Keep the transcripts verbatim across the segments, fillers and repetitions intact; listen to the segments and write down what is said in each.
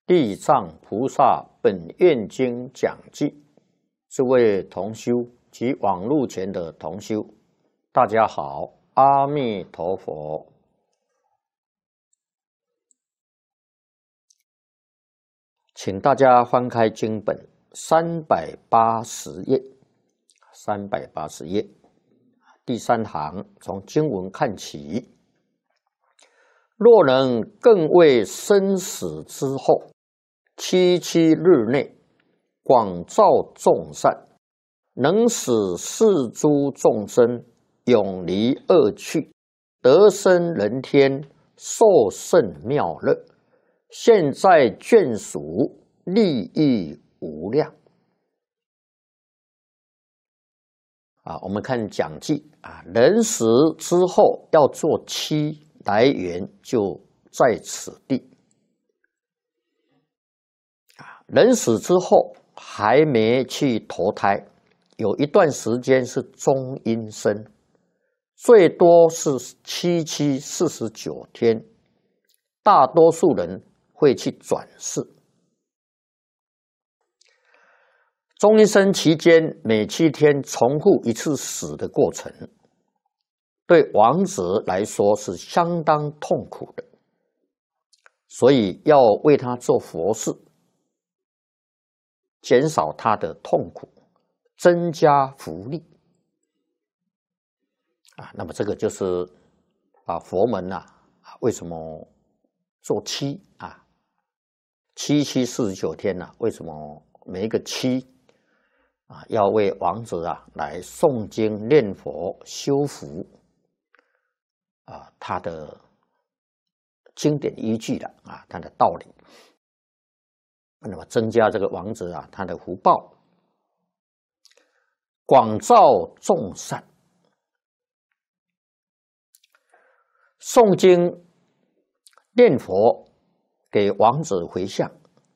地藏菩萨本愿经讲记，诸位同修及网络前的同修，大家好，阿弥陀佛。请大家翻开经本三百八十页，三百八十页第三行，从经文看起。若能更为生死之后七七日内广造众善，能使世诸众生永离恶趣，得生人天，受胜妙乐，现在眷属，利益无量。啊，我们看讲记啊，人死之后要做七。来源就在此地啊！人死之后还没去投胎，有一段时间是中阴身，最多是七七四十九天，大多数人会去转世。中阴身期间，每七天重复一次死的过程。对亡者来说是相当痛苦的，所以要为他做佛事，减少他的痛苦，增加福利啊。那么这个就是啊，佛门呐、啊，为什么做七啊？七七四十九天呐、啊？为什么每一个七啊，要为亡者啊来诵经、念佛、修福？啊，它的经典依据了啊，它的道理，那么增加这个亡者啊，他的福报，广造众善，诵经念佛，给亡者回向。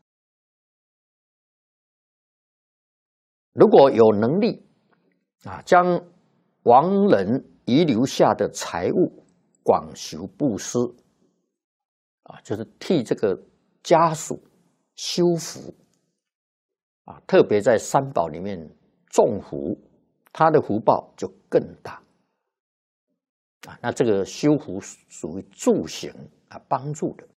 如果有能力啊，将亡人遗留下的财物广修布施啊，就是替这个家属修福啊，特别在三宝里面种福，他的福报就更大啊。那这个修福属于助行啊，帮助的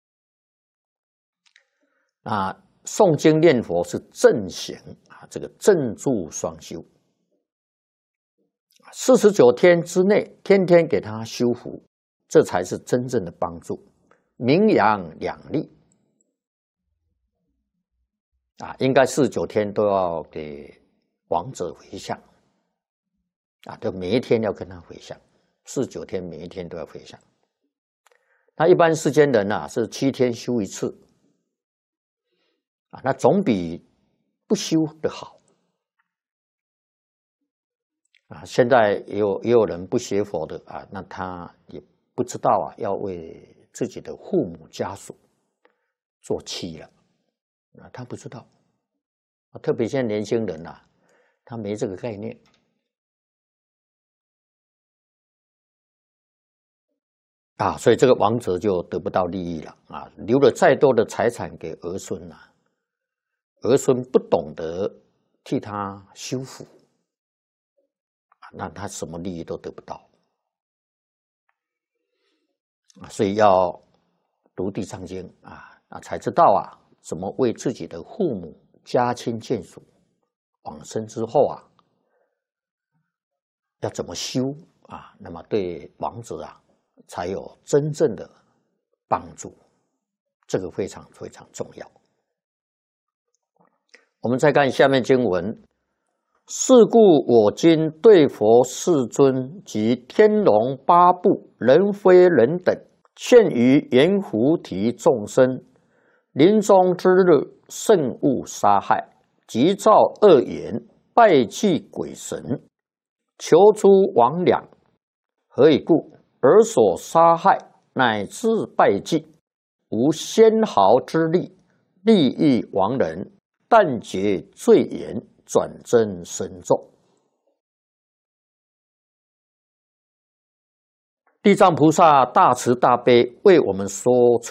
啊。诵经念佛是正行啊，这个正助双修。四十九天之内，天天给他修福，这才是真正的帮助，名扬两利啊！应该四十九天都要给亡者回向啊，就每一天要跟他回向，四十九天每一天都要回向。那一般世间人啊，是七天修一次啊，那总比不修的好。啊，现在也有也有人不学佛的啊，那他也不知道啊，要为自己的父母家属做七了啊，他不知道啊，特别现在年轻人啊，他没这个概念啊，所以这个亡者就得不到利益了啊，留了再多的财产给儿孙啊，儿孙不懂得替他修福。那他什么利益都得不到啊，所以要读地藏经啊，啊才知道啊，怎么为自己的父母、家亲眷属往生之后啊，要怎么修啊？那么对亡者啊，才有真正的帮助，这个非常非常重要。我们再看下面经文。是故我今对佛世尊及天龙八部人非人等，劝于阎浮提众生，临终之日慎勿杀害，急造恶言，拜祭鬼神，求诸魍魉。何以故？尔所杀害乃至拜祭，无纤毫之力，利益亡人，但觉罪严，转增深重。地藏菩萨大慈大悲，为我们说出